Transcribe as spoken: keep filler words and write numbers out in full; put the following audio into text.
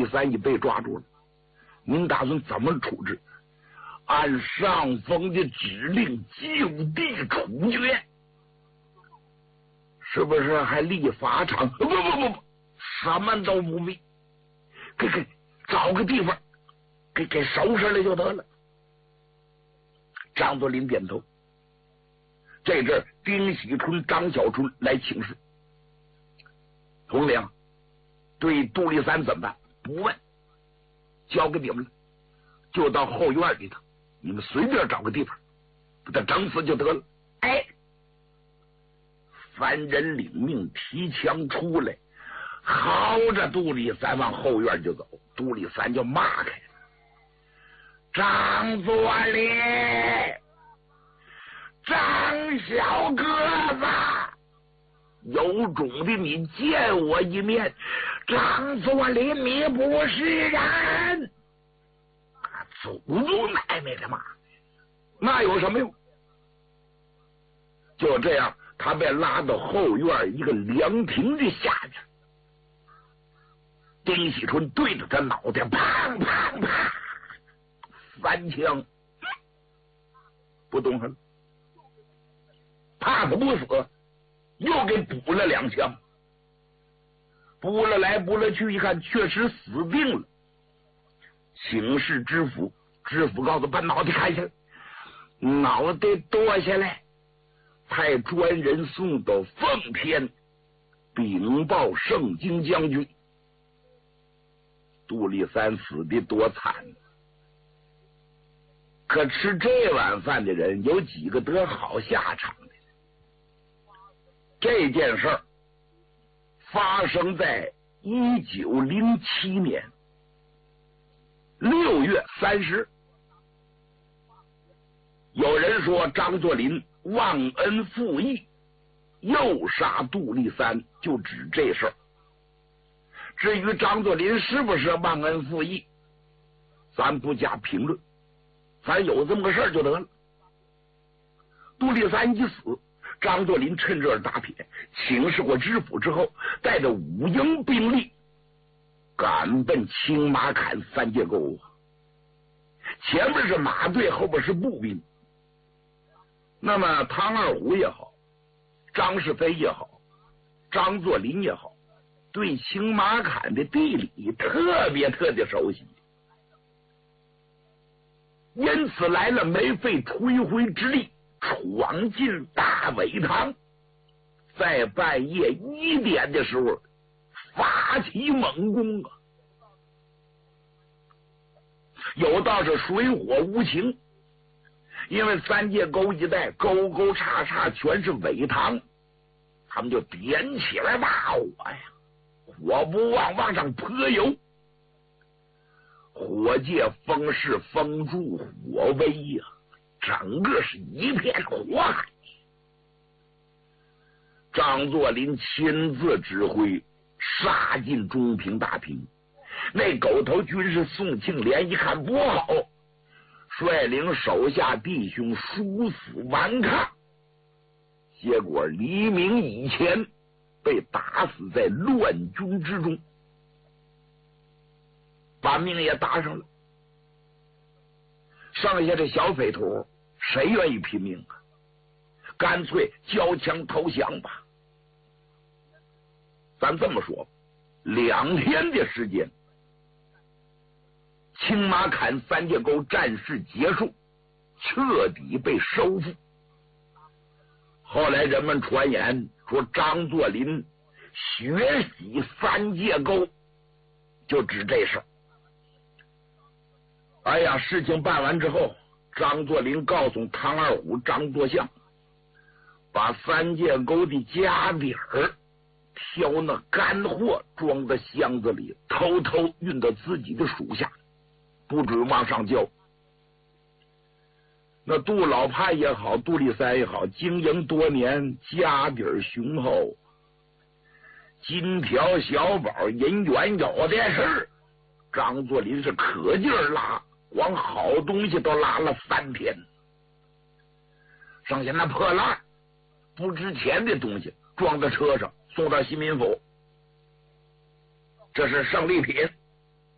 三一被抓住了，您打算怎么处置？按上峰的指令就地处决，是不是还立法场？不不不不，什么都不必，给给找个地方给给收拾了就得了。张作霖点头。这阵丁喜春、张小春来请示，统领，对杜立三怎么办？不问，交给你们了，就到后院里头，你们随便找个地方把他整死就得了。哎，凡人领命，提枪出来，嚎着杜立三往后院就走。杜立三就骂开了：张作霖，张小个子，有种的你见我一面！张作霖，你不是人！祖宗奶奶的妈，那有什么用？就这样，他被拉到后院一个凉亭的下边。丁喜春对着他脑袋砰砰砰三枪，不动弹，怕他不死，又给补了两枪，补了来补了去，一看确实死定了。请示知府，知府告诉把脑袋砍下来，脑袋剁下来，派专人送到奉天禀报盛京将军。杜立三死的多惨，可吃这碗饭的人有几个得好下场的？这件事儿发生在一九零七年六月三十。有人说张作霖忘恩负义，诱杀杜立三，就指这事儿。至于张作霖是不是忘恩负义，咱不加评论，咱有这么个事儿就得了。杜立三一死，张作霖趁热打铁，请示过知府之后，带着五营兵力赶奔青马坎三界沟。前面是马队，后边是步兵。那么汤二虎也好，张世飞也好，张作霖也好，对青马坎的地理特别特别熟悉，因此来了没费吹灰之力，闯进大苇塘，在半夜一点的时候发起猛攻啊！有道是水火无情，因为三界沟一带沟沟叉叉全是苇塘，他们就点起来大火呀，火不旺往上泼油，火借风势，风助火威呀，整个是一片火海。张作霖亲自指挥杀进中平大平，那狗头军是宋庆龄一看不好，率领手下弟兄殊死顽抗，结果黎明以前被打死在乱军之中，把命也搭上了。剩下的小匪徒谁愿意拼命啊？干脆交枪投降吧。咱这么说，两天的时间，青马坎三界沟战事结束，彻底被收复。后来人们传言说张作霖血洗三界沟，就指这事。哎呀，事情办完之后，张作霖告诉汤二虎、张作相，把三界沟的家底儿挑那干货装在箱子里，偷偷运到自己的属下，不准往上交。那杜老派也好，杜立三也好，经营多年，家底儿雄厚，金条小宝银元有的是。张作霖是可劲儿拉，光好东西都拉了三天，剩下那破烂不值钱的东西装在车上送到新民府，这是胜利品。